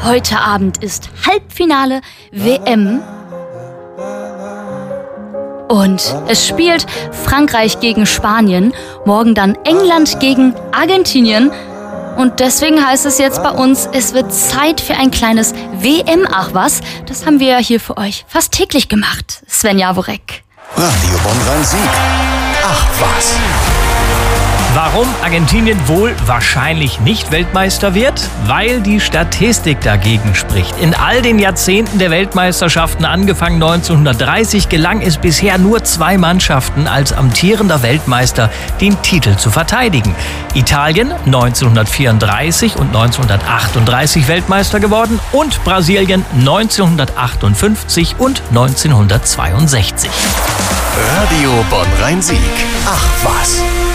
Heute Abend ist Halbfinale WM. Und es spielt Frankreich gegen Spanien, morgen dann England gegen Argentinien. Und deswegen heißt es jetzt bei uns, es wird Zeit für ein kleines WM-Ach-was. Das haben wir ja hier für euch fast täglich gemacht. Sven Jaworek. Radio Bonn-Rhein-Sieg. Ach was. Warum Argentinien wohl wahrscheinlich nicht Weltmeister wird? Weil die Statistik dagegen spricht. In all den Jahrzehnten der Weltmeisterschaften, angefangen 1930, gelang es bisher nur 2 Mannschaften als amtierender Weltmeister den Titel zu verteidigen. Italien 1934 und 1938 Weltmeister geworden und Brasilien 1958 und 1962. Radio Bonn-Rhein-Sieg. Ach was.